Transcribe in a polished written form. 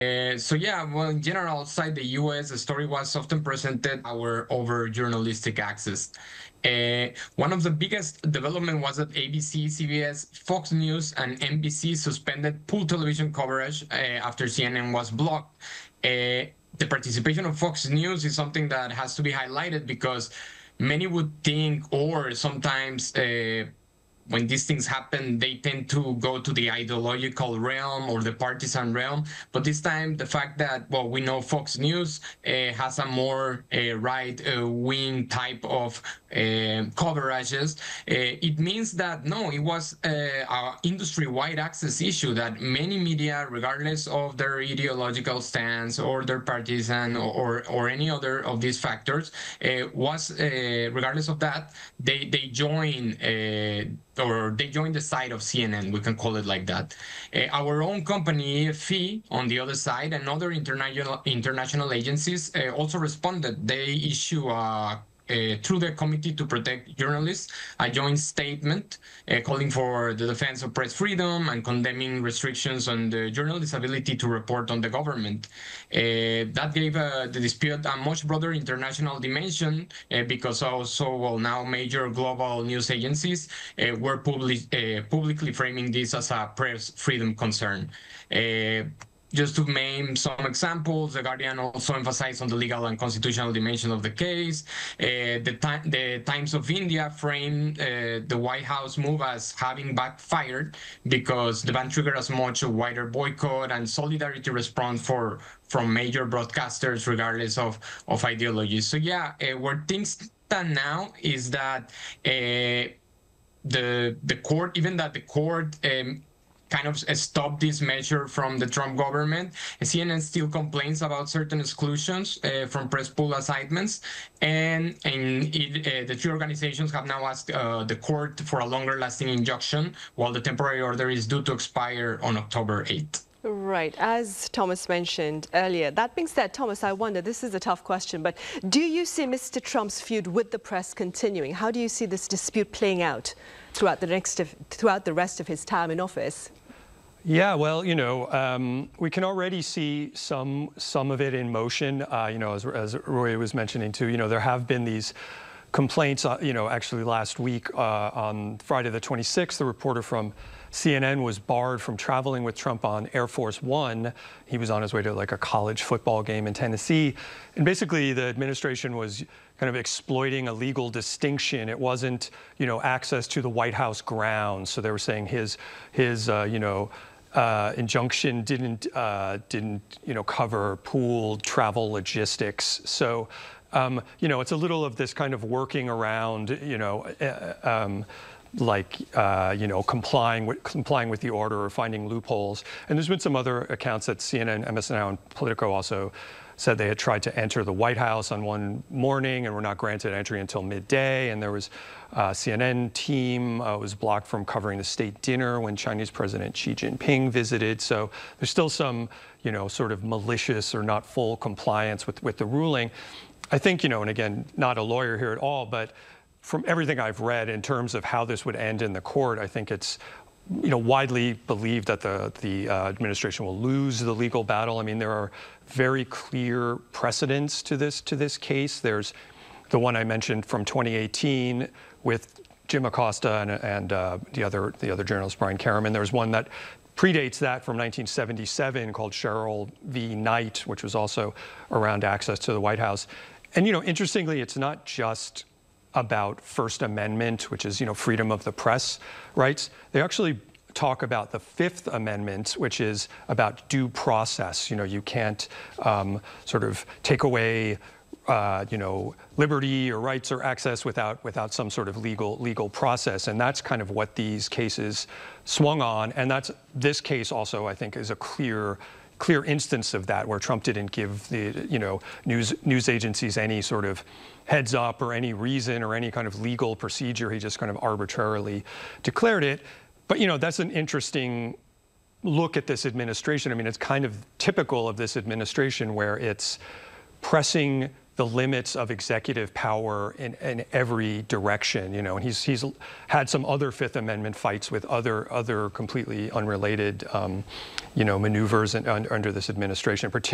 So yeah, well, in general, outside the US, the story was often presented over journalistic access. One of the biggest development was that ABC, CBS, Fox News, and NBC suspended full television coverage after CNN was blocked. The participation of Fox News is something that has to be highlighted because many would think, or sometimes when these things happen, they tend to go to the ideological realm or the partisan realm. But this time, the fact that, well, we know Fox News has a more right wing type of coverages, it means that no, it was an industry wide access issue that many media, regardless of their ideological stance or their partisan or any other of these factors, was regardless of that, they join. Or they joined the side of CNN, we can call it like that. Our own company, EFE, on the other side, and other international agencies also responded. They issue through the Committee to Protect Journalists, a joint statement calling for the defense of press freedom and condemning restrictions on the journalist's ability to report on the government. That gave the dispute a much broader international dimension because also, well, now major global news agencies were publicly framing this as a press freedom concern. Just to name some examples, The Guardian also emphasized on the legal and constitutional dimension of the case. The Times of India framed the White House move as having backfired because the ban triggered as much a wider boycott and solidarity response from major broadcasters, regardless of ideology. So yeah, where things stand now is that the court, even that the court kind of stopped this measure from the Trump government, CNN still complains about certain exclusions from press pool assignments, and the three organizations have now asked the court for a longer-lasting injunction, while the temporary order is due to expire on October 8th. Right, as Thomas mentioned earlier. That being said, Thomas, I wonder, this is a tough question, but do you see Mr. Trump's feud with the press continuing? How do you see this dispute playing out throughout the rest of his time in office? Yeah, well, we can already see some of it in motion. As Roy was mentioning too, there have been these complaints. Actually last week on Friday the 26th, the reporter from CNN was barred from traveling with Trump on Air Force One. He was on his way to like a college football game in Tennessee. And basically the administration was kind of exploiting a legal distinction. It wasn't, access to the White House grounds. So they were saying his injunction didn't cover pooled travel logistics. So, it's a little of this kind of working around, complying with the order or finding loopholes. And there's been some other accounts that CNN, MSNBC, and Politico also said they had tried to enter the White House on one morning and were not granted entry until midday. And there was a CNN team was blocked from covering the state dinner when Chinese President Xi Jinping visited. So there's still some, sort of malicious or not full compliance with the ruling. I think, and again, not a lawyer here at all, but from everything I've read in terms of how this would end in the court, I think it's widely believed that the administration will lose the legal battle. I mean, there are very clear precedents to this case. There's the one I mentioned from 2018 with Jim Acosta and the other journalist Brian Karaman. There's one that predates that from 1977 called Sherrill v. Knight, which was also around access to the White House. And interestingly, it's not just about First Amendment, which is, freedom of the press rights. They actually talk about the Fifth Amendment, which is about due process. You can't sort of take away, liberty or rights or access without some sort of legal process. And that's kind of what these cases swung on. And this case also, I think, is a clear instance of that, where Trump didn't give the news agencies any sort of heads up or any reason or any kind of legal procedure. He just kind of arbitrarily declared it. But that's an interesting look at this administration. I mean, it's kind of typical of this administration, where it's pressing the limits of executive power in every direction, you know, and he's had some other Fifth Amendment fights with other completely unrelated, you know, maneuvers under this administration, particularly